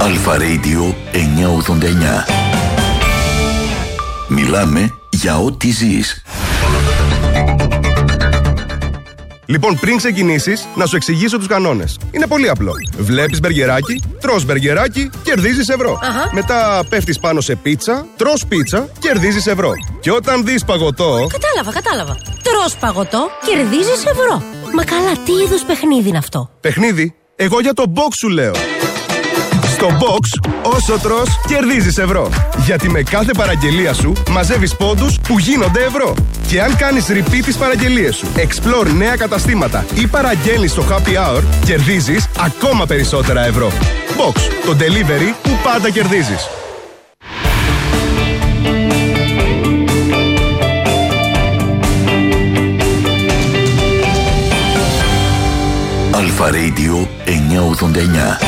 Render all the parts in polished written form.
Αλφα Radio 989. Μιλάμε για ό,τι ζεις. Λοιπόν, πριν ξεκινήσεις, να σου εξηγήσω τους κανόνες. Είναι πολύ απλό. Βλέπεις μπεργκεράκι, τρως μπεργκεράκι, κερδίζεις ευρώ. Μετά πέφτεις πάνω σε πίτσα, τρως πίτσα, κερδίζεις ευρώ. Και όταν δεις παγωτό... Κατάλαβα. Τρως παγωτό, κερδίζεις ευρώ. Μα καλά, τι είδους παιχνίδι είναι αυτό? Παιχνίδι? Εγώ για το box σου λέω. Στο box, όσο τρως, κερδίζεις ευρώ. Γιατί με κάθε παραγγελία σου μαζεύεις πόντους που γίνονται ευρώ. Και αν κάνεις repeat τις παραγγελίες σου, explore νέα καταστήματα ή παραγγέλνεις στο happy hour, κερδίζεις ακόμα περισσότερα ευρώ. Box, το delivery που πάντα κερδίζεις. Αλφα Radio 989.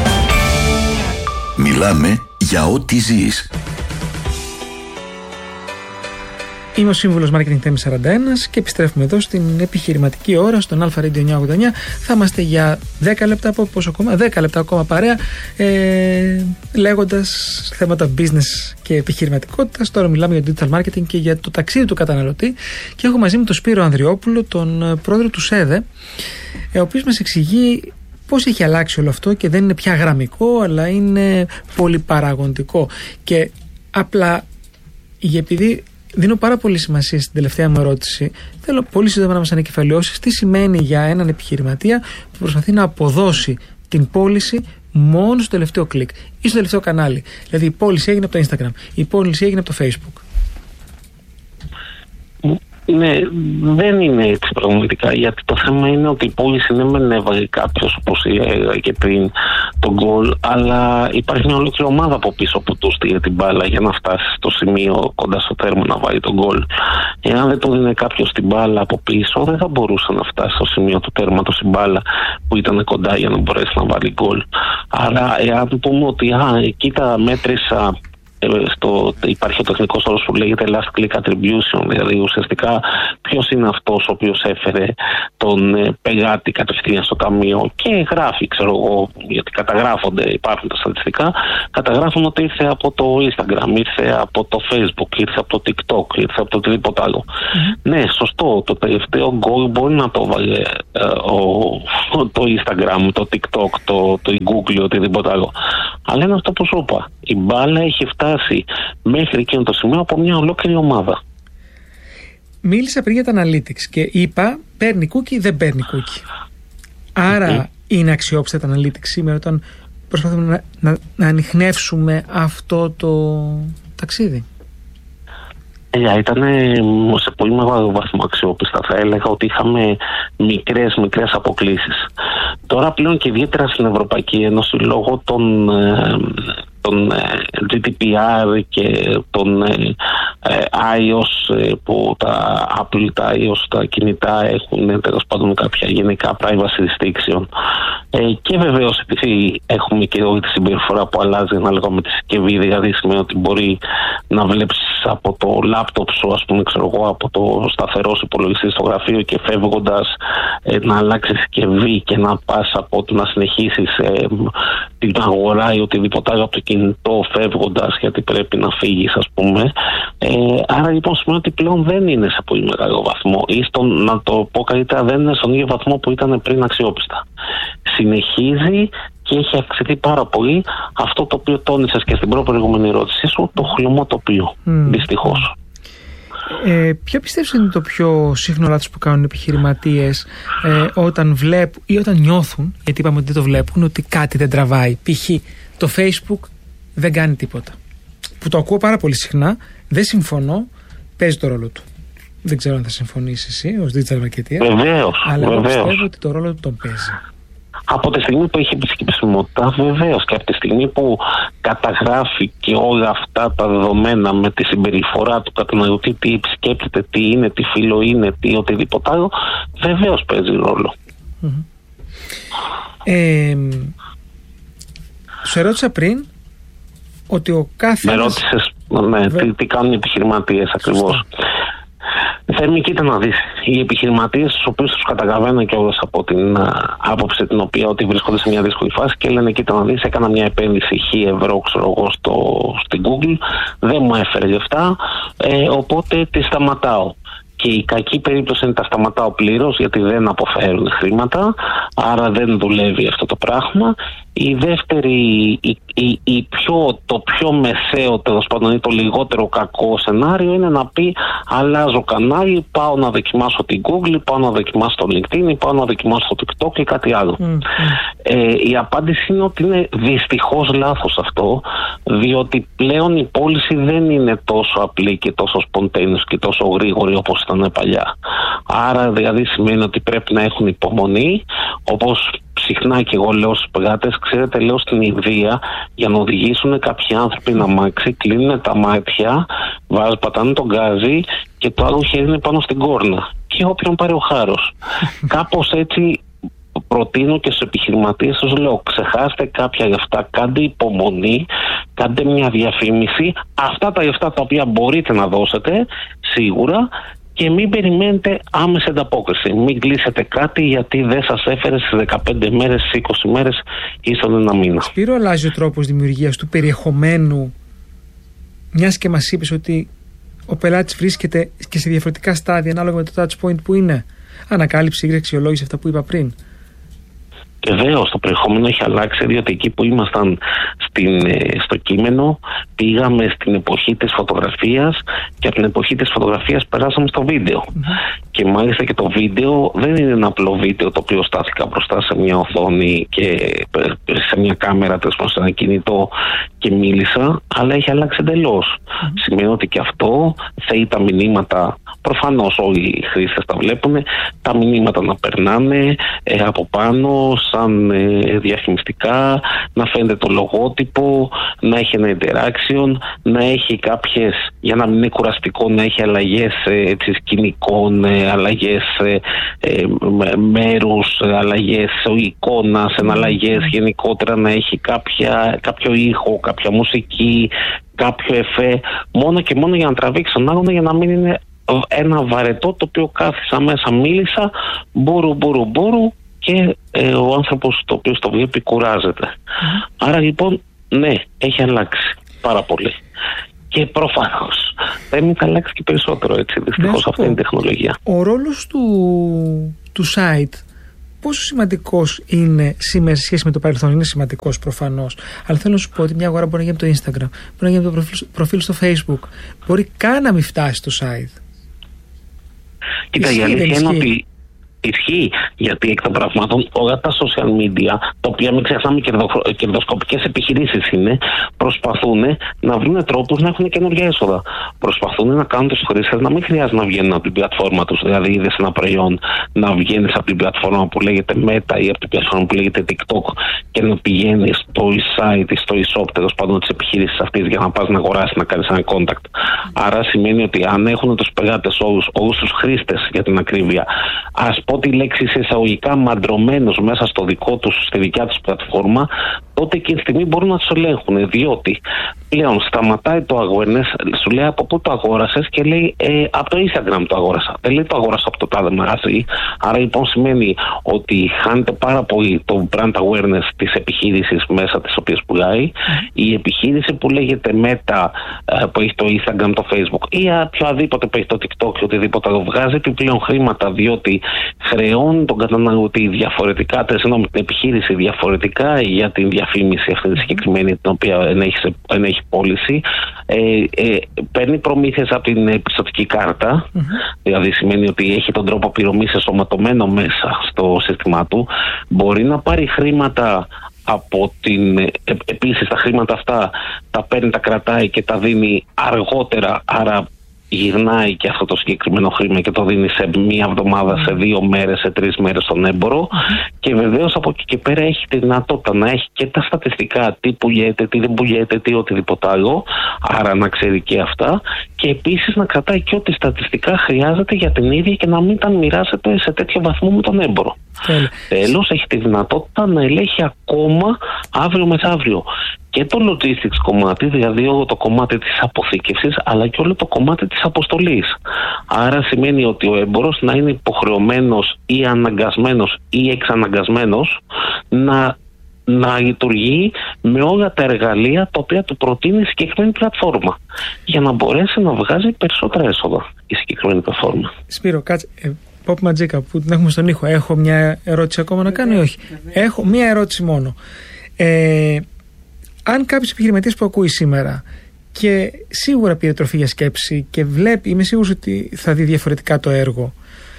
Μιλάμε για ό,τι ζεις. Είμαι ο σύμβουλος Marketing Θέμης 41 και επιστρέφουμε εδώ στην επιχειρηματική ώρα στον Αλφα Radio 989. Θα είμαστε για 10 λεπτά, πόσο ακόμα, 10 λεπτά ακόμα παρέα, λέγοντας θέματα business και επιχειρηματικότητας. Τώρα μιλάμε για digital marketing και για το ταξίδι του καταναλωτή και έχω μαζί μου τον Σπύρο Ανδριόπουλο, τον πρόεδρο του ΣΕΔΕ, ο οποίος μας εξηγεί πώς έχει αλλάξει όλο αυτό και δεν είναι πια γραμμικό, αλλά είναι πολυπαραγοντικό. Και απλά, επειδή δίνω πάρα πολύ σημασία στην τελευταία μου ερώτηση, θέλω πολύ σύντομα να μας ανακεφαλαιώσεις τι σημαίνει για έναν επιχειρηματία που προσπαθεί να αποδώσει την πώληση μόνο στο τελευταίο κλικ ή στο τελευταίο κανάλι. Δηλαδή η πώληση έγινε από το Instagram, η πώληση έγινε από το Facebook. Ναι, δεν είναι έτσι πραγματικά, γιατί το θέμα είναι ότι η πώληση ναι μεν έβαλε κάποιος, όπως έλεγα και πριν, τον γκολ, αλλά υπάρχει μια ολόκληρη ομάδα από πίσω που του στείλε την μπάλα για να φτάσει στο σημείο κοντά στο τέρμα να βάλει τον γκολ. Εάν δεν του δίνει κάποιος την μπάλα από πίσω, δεν θα μπορούσε να φτάσει στο σημείο του τέρματος η μπάλα που ήταν κοντά για να μπορέσει να βάλει γκολ. Άρα, εάν πούμε ότι κοίτα, μέτρησα. Υπάρχει ο τεχνικός όρος που λέγεται last click attribution, δηλαδή ουσιαστικά ποιος είναι αυτός ο οποίος έφερε τον πελάτη κατευθείαν στο ταμείο και γράφει, ξέρω εγώ, γιατί καταγράφονται, υπάρχουν τα στατιστικά, καταγράφουν ότι ήρθε από το Instagram, ήρθε από το Facebook, ήρθε από το TikTok, ήρθε από το οτιδήποτε άλλο. Ναι, σωστό, το τελευταίο goal μπορεί να το βάλει το Instagram, το TikTok, το Google, οτιδήποτε άλλο. Αλλά είναι αυτό που σου είπα. Η μπάλα έχει φτάσει μέχρι εκείνο το σημείο από μια ολόκληρη ομάδα. Μίλησα πριν για τα analytics και είπα παίρνει cookie, δεν παίρνει cookie. Άρα είναι αξιόπιστα τα analytics σήμερα όταν προσπαθούμε να ανιχνεύσουμε αυτό το ταξίδι? Ήταν σε πολύ μεγάλο βαθμό αξιόπιστα. Θα έλεγα ότι είχαμε μικρές αποκλίσεις. Τώρα πλέον και ιδιαίτερα στην Ευρωπαϊκή Ένωση, λόγω των GDPR και των iOS, που τα Apple, τα iOS, τα κινητά έχουν τέλος πάντων κάποια γενικά privacy restriction, και βεβαίως επειδή έχουμε και όλη τη συμπεριφορά που αλλάζει ανάλογα με τη συσκευή, δηλαδή σημαίνει ότι μπορεί να βλέπεις από το λάπτοπ σου, ας πούμε, ξέρω εγώ, από το σταθερό σου υπολογιστή στο γραφείο και φεύγοντας να αλλάξεις συσκευή και να πας από το να συνεχίσεις την αγορά ή οτιδήποτε άλλο από το κινητό φεύγοντας γιατί πρέπει να φύγεις, ας πούμε. Άρα λοιπόν σημαίνει ότι πλέον δεν είναι σε πολύ μεγάλο βαθμό ή να το πω καλύτερα, δεν είναι στον ίδιο βαθμό που ήταν πριν αξιόπιστα. Συνεχίζει και έχει αυξηθεί πάρα πολύ αυτό το οποίο τόνισες και στην προηγούμενη ερώτησή σου, το χλωμοτοπίο, δυστυχώς. Ποιο πιστεύεις είναι το πιο συχνό λάθος που κάνουν οι επιχειρηματίες όταν βλέπουν ή όταν νιώθουν, γιατί είπαμε ότι δεν το βλέπουν, ότι κάτι δεν τραβάει? Π.χ. το Facebook δεν κάνει τίποτα. Που το ακούω πάρα πολύ συχνά, δεν συμφωνώ, παίζει το ρόλο του. Δεν ξέρω αν θα συμφωνήσεις εσύ ως digital marketer. Βεβαίως. Αλλά εγώ πιστεύω ότι το ρόλο του τον παίζει. Από τη στιγμή που έχει επισκεψιμότητα, βεβαίως, και από τη στιγμή που καταγράφει και όλα αυτά τα δεδομένα με τη συμπεριφορά του καταναλωτή, τι σκέπτεται, τι είναι, τι φύλο είναι, τι οτιδήποτε άλλο, βεβαίως παίζει ρόλο. Σου ερώτησα πριν ότι ο κάθε... Με ρώτησες, ναι, τι κάνουν οι επιχειρηματίες ακριβώς. Θέμη, κοίτα να δεις. Οι επιχειρηματίες, τους οποίους τους καταλαβαίνω κιόλας από την άποψη την οποία ότι βρίσκονται σε μια δύσκολη φάση και λένε, κοίτα να δεις, έκανα μια επένδυση 1.000 ευρώ, ξέρω εγώ, στην Google, δεν μου έφερε λεφτά, οπότε τη σταματάω. Και η κακή περίπτωση είναι τα σταματάω πλήρως, γιατί δεν αποφέρουν χρήματα, άρα δεν δουλεύει αυτό το πράγμα. Η δεύτερη, το πιο μεσαίο, τέλος πάντων, ή το λιγότερο κακό σενάριο είναι να πει αλλάζω κανάλι, πάω να δοκιμάσω την Google, πάω να δοκιμάσω το LinkedIn, πάω να δοκιμάσω το TikTok ή κάτι άλλο. Η απάντηση είναι ότι είναι δυστυχώς λάθος αυτό, διότι πλέον η πώληση δεν είναι τόσο απλή και τόσο spontaneous και τόσο γρήγορη όπως ήταν παλιά. Άρα δηλαδή σημαίνει ότι πρέπει να έχουν υπομονή, όπως συχνά και εγώ λέω στους πελάτες, ξέρετε, λέω στην Ινδία, για να οδηγήσουν κάποιοι άνθρωποι να αμάξι, κλείνουν τα μάτια, πατάνε τον γκάζι και το άλλο χέρι είναι πάνω στην κόρνα. Και όποιον πάρει ο χάρος. Κάπως έτσι προτείνω και στους επιχειρηματίες, τους λέω, ξεχάστε κάποια λεφτά, κάντε υπομονή, κάντε μια διαφήμιση, αυτά τα λεφτά τα οποία μπορείτε να δώσετε, σίγουρα, και μην περιμένετε άμεση ανταπόκριση. Μην κλείσετε κάτι γιατί δεν σας έφερε στις 15 μέρες, στις 20 μέρες ή στον ένα μήνα. Σπύρο, αλλάζει ο τρόπος δημιουργίας του περιεχομένου, μιας και μας είπες ότι ο πελάτης βρίσκεται και σε διαφορετικά στάδια ανάλογα με το touch point που είναι. Ανακάλυψη ή αξιολόγηση, αυτά που είπα πριν. Και βεβαίως το περιεχόμενο έχει αλλάξει, διότι εκεί που ήμασταν στο κείμενο πήγαμε στην εποχή της φωτογραφίας και από την εποχή της φωτογραφίας περάσαμε στο βίντεο. Και μάλιστα και το βίντεο δεν είναι ένα απλό βίντεο το οποίο στάθηκα μπροστά σε μια οθόνη και σε μια κάμερα, σε ένα κινητό και μίλησα, αλλά έχει αλλάξει εντελώς. Σημαίνει ότι και αυτό θέλει τα μηνύματα, προφανώς όλοι οι χρήστες τα βλέπουν, τα μηνύματα να περνάνε από πάνω σαν διαφημιστικά, να φαίνεται το λογότυπο, να έχει ένα interaction, να έχει κάποιες, για να μην είναι κουραστικό, να έχει αλλαγές σκηνικών, αλλαγές μέρους, αλλαγές εικόνας, αλλαγές γενικότερα, να έχει κάποιο ήχο, κάποια μουσική, κάποιο εφέ, μόνο και μόνο για να τραβήξει τον άγωνα, για να μην είναι ένα βαρετό το οποίο κάθισα μέσα, μίλησα, μπορού και ο άνθρωπος το οποίο το βλέπει κουράζεται. Άρα λοιπόν, ναι, έχει αλλάξει πάρα πολύ. Και προφανώς δεν θα αλλάξει και περισσότερο, έτσι, δυστυχώς αυτή είναι η τεχνολογία. Ο ρόλος του site, πόσο σημαντικός είναι σήμερα σε σχέση με το παρελθόν? Είναι σημαντικός προφανώς, αλλά θέλω να σου πω ότι μια αγορά μπορεί να γίνει από το Instagram, μπορεί να γίνει από το προφίλ στο Facebook, μπορεί καν να μην φτάσει στο site. Κοίτα, η αλήθεια είναι ότι ισχύει, γιατί εκ των πραγμάτων όλα τα social media, τα οποία μην ξεχνάμε κερδοσκοπικές επιχειρήσεις είναι, προσπαθούν να βρουν τρόπους να έχουν καινούργια έσοδα. Προσπαθούν να κάνουν τους χρήστες να μην χρειάζεται να βγαίνουν από την πλατφόρμα τους. Δηλαδή, είδες ένα προϊόν να βγαίνεις από την πλατφόρμα που λέγεται Meta ή από την πλατφόρμα που λέγεται TikTok και να πηγαίνεις στο e-site ή στο e-shop, τέλος πάντων, της επιχείρησης αυτής για να πας να αγοράσεις, να κάνεις ένα contact. Άρα σημαίνει ότι αν έχουν τους πελάτες όλους τους χρήστες, για την ακρίβεια, ας πω τη λέξη σε εισαγωγικά μαντρωμένους μέσα στη δικιά τους πλατφόρμα, τότε εκείνη τη στιγμή μπορούν να τους ελέγχουν, διότι πλέον σταματάει το awareness, σου λέει από πού το αγόρασες και λέει από το Instagram το αγόρασα. Δεν λέει το αγόρασα από το τάδε μαγαζί. Άρα λοιπόν σημαίνει ότι χάνεται πάρα πολύ το brand awareness της επιχείρησης μέσα τις οποίες πουλάει. Η επιχείρηση που λέγεται Meta, που έχει το Instagram, το Facebook ή οποιοδήποτε που έχει το TikTok και οτιδήποτε άλλο, βγάζει επιπλέον χρήματα, διότι χρεώνει τον καταναλωτή διαφορετικά, την επιχείρηση διαφορετικά για την διαφήμιση αυτή τη συγκεκριμένη, την οποία ενέχει πώληση. Παίρνει προμήθειες από την πιστωτική κάρτα, δηλαδή σημαίνει ότι έχει τον τρόπο πληρωμής εσωματωμένο μέσα στο σύστημά του. Μπορεί να πάρει χρήματα από επίσης τα χρήματα αυτά τα παίρνει, τα κρατάει και τα δίνει αργότερα, άρα γυρνάει και αυτό το συγκεκριμένο χρήμα και το δίνει σε μία εβδομάδα, σε 2 μέρες, σε 3 μέρες στον έμπορο. Και βεβαίως από εκεί και πέρα έχει τη δυνατότητα να έχει και τα στατιστικά, τι πουλιέται, τι δεν πουλιέται, τι οτιδήποτε άλλο. Άρα να ξέρει και αυτά. Και επίσης να κρατάει και ό,τι στατιστικά χρειάζεται για την ίδια και να μην τα μοιράζεται σε τέτοιο βαθμό με τον έμπορο. Τέλος, έχει τη δυνατότητα να ελέγχει ακόμα αύριο μεθαύριο και το logistics κομμάτι, δηλαδή όλο το κομμάτι της αποθήκευσης, αλλά και όλο το κομμάτι της αποστολής. Άρα σημαίνει ότι ο έμπορος να είναι υποχρεωμένος ή αναγκασμένος ή εξαναγκασμένος να λειτουργεί με όλα τα εργαλεία τα οποία του προτείνει η συγκεκριμένη πλατφόρμα, για να μπορέσει να βγάζει περισσότερα έσοδα η συγκεκριμένη πλατφόρμα. Σπύρο, κάτσε. Pop Magica που την έχουμε στον ήχο. Έχω μια ερώτηση ακόμα να κάνω ή όχι? Έχω μια ερώτηση μόνο. Αν κάποιος επιχειρηματίας που ακούει σήμερα και σίγουρα πήρε τροφή για σκέψη και βλέπει, είμαι σίγουρος ότι θα δει διαφορετικά το έργο,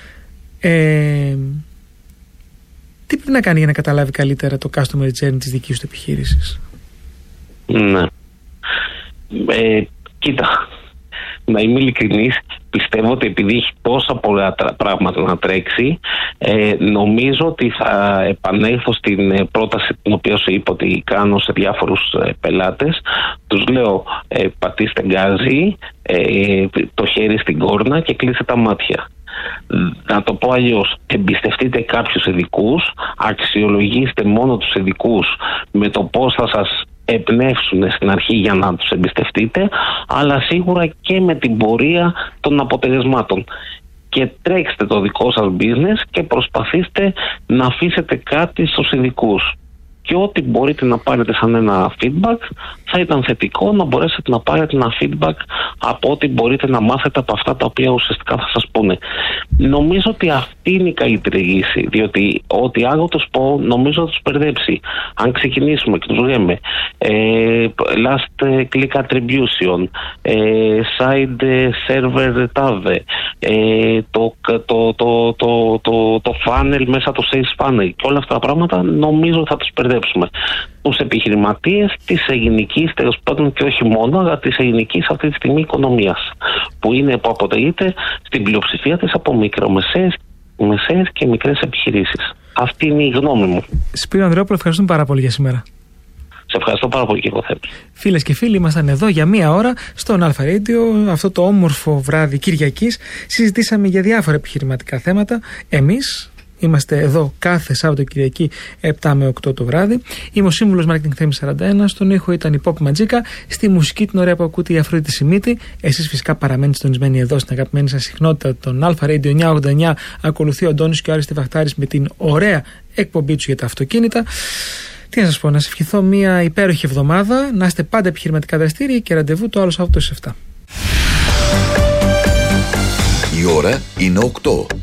τι πρέπει να κάνει για να καταλάβει καλύτερα το customer journey της δικής του επιχείρησης? Ναι. Κοίτα, να είμαι ειλικρινής, πιστεύω ότι επειδή έχει τόσα πολλά πράγματα να τρέξει, νομίζω ότι θα επανέλθω στην πρόταση την οποία σου είπα ότι κάνω σε διάφορους πελάτες. Τους λέω πατήστε γκάζι, το χέρι στην κόρνα και κλείστε τα μάτια. Να το πω αλλιώς, εμπιστευτείτε κάποιους ειδικούς, αξιολογήστε μόνο τους ειδικούς με το πώς θα σας εμπνεύσουν στην αρχή για να τους εμπιστευτείτε, αλλά σίγουρα και με την πορεία των αποτελεσμάτων. Και τρέξτε το δικό σας business και προσπαθήστε να αφήσετε κάτι στους ειδικούς. Και ό,τι μπορείτε να πάρετε σαν ένα feedback θα ήταν θετικό να μπορέσετε να πάρετε ένα feedback από ό,τι μπορείτε να μάθετε από αυτά τα οποία ουσιαστικά θα σας πούνε. Νομίζω ότι αυτή είναι η καλύτερη λύση, διότι ό,τι άλλο τους πω νομίζω θα τους μπερδέψει. Αν ξεκινήσουμε και τους λέμε last click attribution, side server tab, το funnel μέσα το sales funnel και όλα αυτά τα πράγματα, νομίζω θα τους μπερδέψουμε. Τους επιχειρηματίες της ελληνικής, τέλος πάντων και όχι μόνο, αλλά της ελληνικής αυτή τη στιγμή οικονομίας, που αποτελείται στην πλειοψηφία της από μικρομεσαίες, μεσαίες και μικρές επιχειρήσεις. Αυτή είναι η γνώμη μου. Σπύρο Ανδριόπουλο, ευχαριστούμε πάρα πολύ για σήμερα. Σε ευχαριστώ πάρα πολύ και εγώ, Θέμη. Φίλες και φίλοι, ήμασταν εδώ για μία ώρα στον Alpha Radio. Αυτό το όμορφο βράδυ Κυριακής συζητήσαμε για διάφορα επιχειρηματικά θέματα. Εμείς είμαστε εδώ κάθε Σάββατο Κυριακή 7 με 8 το βράδυ. Είμαι ο σύμβουλος Marketing Θέμης 41. Στον ήχο ήταν η Pop Magica. Στη μουσική την ωραία που ακούτε η Αφροδίτη Σιμίτη. Εσείς φυσικά παραμένετε συντονισμένοι εδώ στην αγαπημένη σας συχνότητα των Alpha Radio 989. Ακολουθεί ο Αντώνης και ο Άρης Τεβαχτάρης με την ωραία εκπομπή του για τα αυτοκίνητα. Τι να σας πω, να σας ευχηθώ μια υπέροχη εβδομάδα, να είστε πάντα επιχειρηματικά δραστήριοι και ραντεβού το άλλο Σάββατο στις 7. Η ώρα είναι 8.